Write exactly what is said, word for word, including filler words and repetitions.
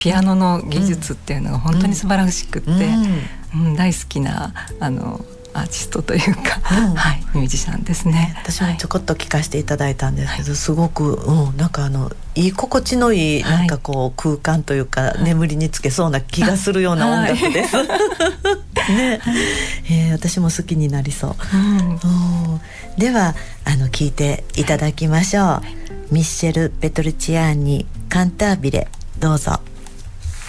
ピアノの技術っていうのが本当に素晴らしくって、うんうん、大好きなあのアーティストというか、うんはい、ミュージシャンですね。 私もちょこっと聞かせていただいたんですけど、はい、すごく、うん、なんかあのいい心地のいい、はい、なんかこう空間というか、はい、眠りにつけそうな気がするような音楽です、はいねえー、私も好きになりそう、うん、ではあの聞いていただきましょう、はい、ミッシェル・ペトルチアーニカンタービレ、どうぞ。